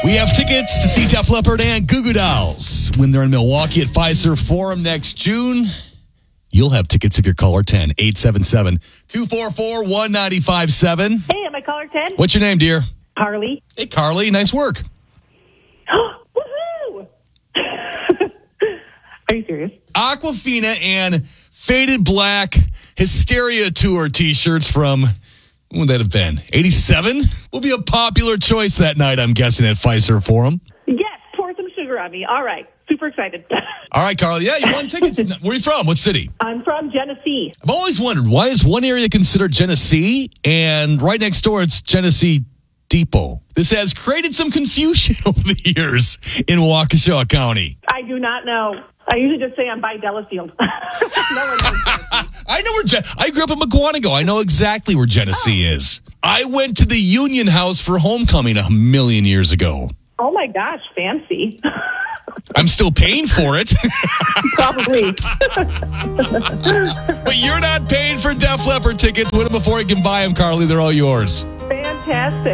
We have tickets to see Def Leppard and Goo Goo Dolls when they're in Milwaukee at Pfizer Forum next June. You'll have tickets if you're caller 10, 877-244-1957. Hey, am I caller 10? What's your name, dear? Carly. Hey, Carly. Nice work. Woohoo! Are you serious? Aquafina and Faded Black Hysteria Tour t-shirts from, when would that have been? 87? Will be a popular choice that night, I'm guessing, at Pfizer Forum. Yes, pour some sugar on me. All right. Super excited. All right, Carly. Yeah, you won tickets. Where are you from? What city? I'm from Genesee. I've always wondered, why is one area considered Genesee and right next door it's Genesee Depot? This has created some confusion over the years in Waukesha County. I do not know. I usually just say I'm by Delafield. No one knows Genesee. I know where I grew up in McGuanago. I know exactly where Genesee is. I went to the Union House for homecoming 1,000,000 years ago. Oh, my gosh. Fancy. I'm still paying for it. Probably. But you're not paying for Def Leppard tickets. Win them before you can buy them, Carly. They're all yours. Fantastic.